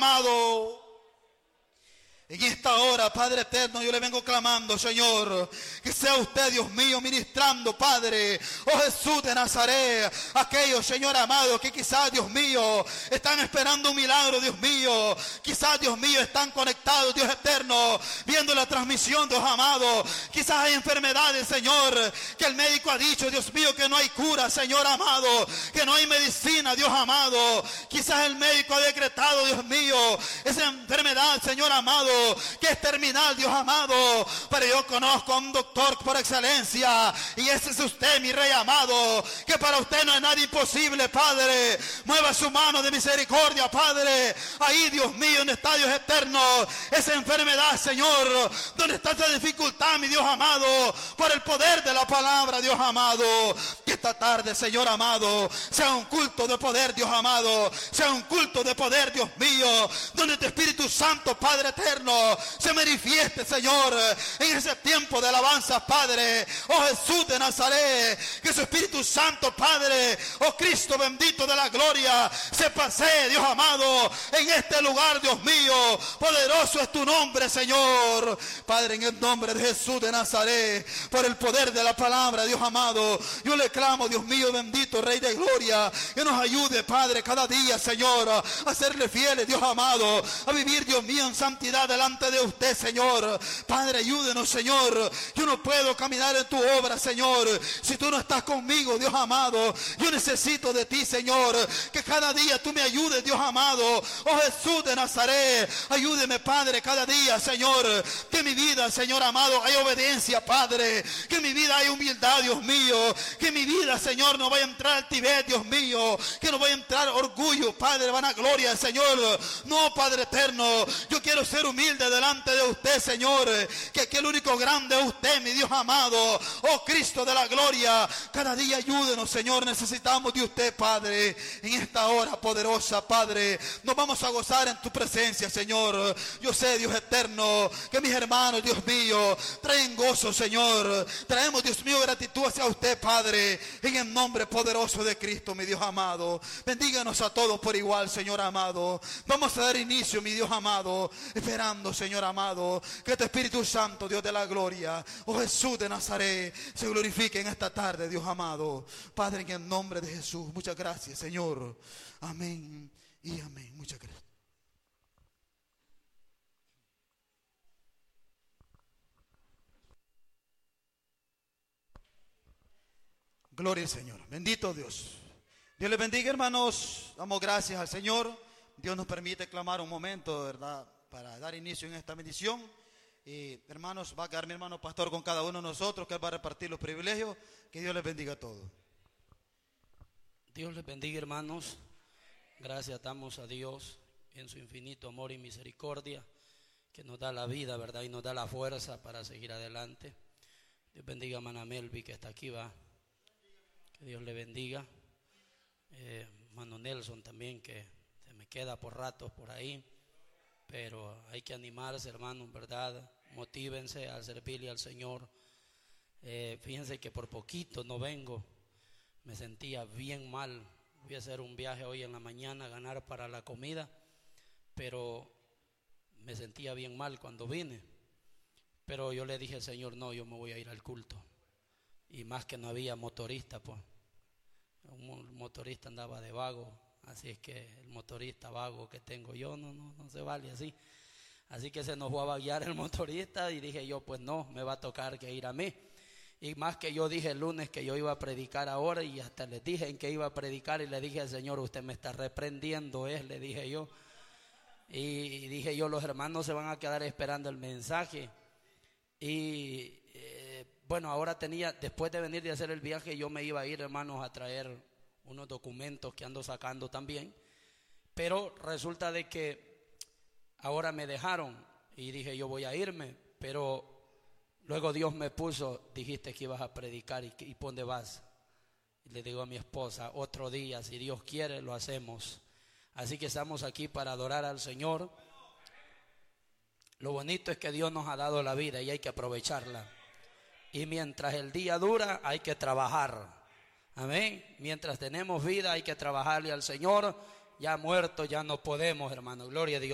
amado. En esta hora, Padre eterno, yo le vengo clamando, Señor, que sea usted, Dios mío, ministrando, Padre, oh Jesús de Nazaret, aquellos, Señor amado, que quizás, Dios mío, están esperando un milagro, Dios mío, quizás, Dios mío, están conectados, Dios eterno, viendo la transmisión, Dios amado, quizás hay enfermedades, Señor, que el médico ha dicho, Dios mío, que no hay cura, Señor amado, que no hay medicina, Dios amado, quizás el médico ha decretado, Dios mío, esa enfermedad, Señor amado, que es terminal, Dios amado, pero yo conozco a un doctor por excelencia, y ese es usted, mi Rey amado, que para usted no hay nada imposible, Padre. Mueva su mano de misericordia, Padre, ahí, Dios mío, en estadios eternos, esa enfermedad, Señor, donde está esa dificultad, mi Dios amado, por el poder de la palabra, Dios amado, que esta tarde, Señor amado, sea un culto de poder, Dios amado, sea un culto de poder, Dios mío, donde tu Espíritu Santo, Padre eterno, se manifieste, Señor, en ese tiempo de alabanza, Padre, oh Jesús de Nazaret, que su Espíritu Santo, Padre, oh Cristo bendito de la gloria, se pasee, Dios amado, en este lugar, Dios mío, poderoso es tu nombre, Señor, Padre, en el nombre de Jesús de Nazaret, por el poder de la palabra, Dios amado, yo le clamo, Dios mío, bendito Rey de gloria, que nos ayude, Padre, cada día, Señor, a serle fieles, Dios amado, a vivir, Dios mío, en santidad delante de usted, Señor. Padre, ayúdenos, Señor. Yo no puedo caminar en tu obra, Señor, si tú no estás conmigo, Dios amado. Yo necesito de ti, Señor, que cada día tú me ayudes, Dios amado. Oh Jesús de Nazaret, ayúdeme, Padre, cada día, Señor, que en mi vida, Señor amado, hay obediencia, Padre, que en mi vida hay humildad, Dios mío, que en mi vida, Señor, no vaya a entrar altivez, Dios mío, que no vaya a entrar orgullo, Padre, vanagloria, Señor. No, Padre eterno, yo quiero ser humilde delante de usted, Señor, que el único grande es usted, mi Dios amado, oh Cristo de la gloria. Cada día ayúdenos, Señor, necesitamos de usted, Padre, en esta hora poderosa, Padre. Nos vamos a gozar en tu presencia, Señor. Yo sé, Dios eterno, que mis hermanos, Dios mío, traen gozo, Señor. Traemos, Dios mío, gratitud hacia usted, Padre, en el nombre poderoso de Cristo, mi Dios amado. Bendíganos a todos por igual, Señor amado. Vamos a dar inicio, mi Dios amado, esperando, Señor amado, que tu Espíritu Santo, Dios de la gloria, oh Jesús de Nazaret, se glorifique en esta tarde, Dios amado. Padre, en el nombre de Jesús, muchas gracias, Señor. Amén y amén. Muchas gracias. Gloria al Señor. Bendito Dios. Dios les bendiga, hermanos. Damos gracias al Señor. Dios nos permite clamar un momento, ¿verdad?, para dar inicio en esta bendición. Hermanos, va a quedar mi hermano pastor con cada uno de nosotros, que él va a repartir los privilegios. Que Dios les bendiga a todos. Dios les bendiga, hermanos. Gracias damos a Dios en su infinito amor y misericordia, que nos da la vida, ¿verdad?, y nos da la fuerza para seguir adelante. Dios bendiga a Mana Melvi, que está aquí, va. Que Dios le bendiga. Mano Nelson también, que se me queda por ratos por ahí. Pero hay que animarse, hermanos, ¿verdad? Motívense a servirle al Señor. Fíjense que por poquito no vengo. Me sentía bien mal. Voy a hacer un viaje hoy en la mañana a ganar para la comida, pero me sentía bien mal cuando vine. Pero yo le dije al Señor, no, yo me voy a ir al culto. Y más que no había motorista, pues. Un motorista andaba de vago. Así es que el motorista vago que tengo yo no se vale así. Así que se nos fue a vaguear el motorista y dije yo, pues no, me va a tocar que ir a mí. Y más que yo dije el lunes que yo iba a predicar ahora, y hasta les dije en que iba a predicar, y le dije al Señor, usted me está reprendiendo, le dije yo. Y dije yo, los hermanos se van a quedar esperando el mensaje. Y bueno, ahora después de venir de hacer el viaje, yo me iba a ir, hermanos, a traer unos documentos que ando sacando también. Pero resulta de que ahora me dejaron y dije yo voy a irme, pero luego Dios me puso, dijiste que ibas a predicar, ¿y por dónde vas? Y le digo a mi esposa, otro día, si Dios quiere, lo hacemos. Así que estamos aquí para adorar al Señor. Lo bonito es que Dios nos ha dado la vida y hay que aprovecharla. Y mientras el día dura, hay que trabajar. Amén. Mientras tenemos vida, hay que trabajarle al Señor. Ya muertos, ya no podemos, hermano. Gloria a Dios.